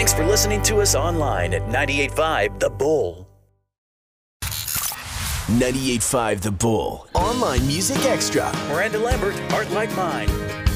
Thanks for listening to us online at 98.5 The Bull. 98.5 The Bull. Online Music Extra. Miranda Lambert, Heart Like Mine.